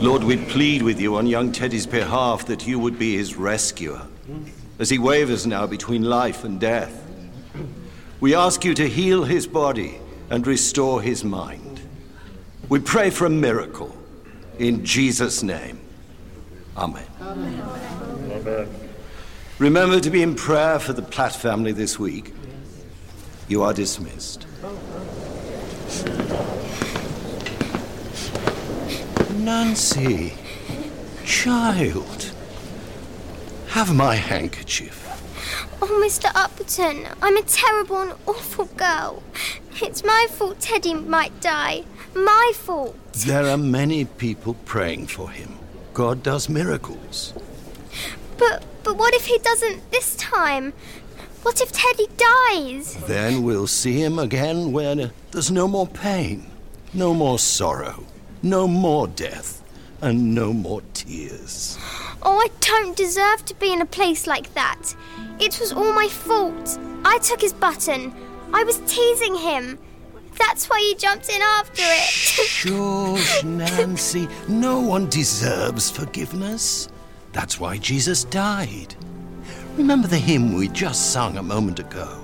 Lord, we plead with you on young Teddy's behalf that you would be his rescuer, as he wavers now between life and death. We ask you to heal his body and restore his mind. We pray for a miracle. In Jesus' name. Amen. Amen. Remember to be in prayer for the Platt family this week. You are dismissed. Nancy, child, have my handkerchief. Oh, Mr. Upton, I'm a terrible and awful girl. It's my fault Teddy might die. My fault. There are many people praying for him. God does miracles. But what if he doesn't this time? What if Teddy dies? Then we'll see him again where there's no more pain, no more sorrow, no more death, and no more tears. Oh, I don't deserve to be in a place like that. It was all my fault. I took his button. I was teasing him. That's why he jumped in after it. Shush, Nancy. No one deserves forgiveness. That's why Jesus died. Remember the hymn we just sung a moment ago.